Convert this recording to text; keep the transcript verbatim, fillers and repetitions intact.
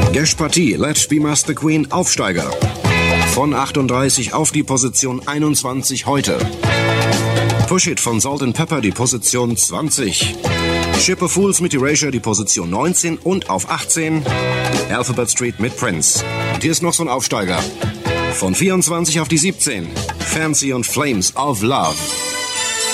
Gesh Party, Let Be Master Queen, Aufsteiger. Von achtunddreißig auf die Position einundzwanzig heute. Push It von Salt and Pepper, die Position zwanzig. Ship of Fools mit Erasure, die Position neunzehn. Und auf achtzehn Alphabet Street mit Prince. Und hier ist noch so ein Aufsteiger. Von vierundzwanzig auf die siebzehn. Fancy und Flames of Love.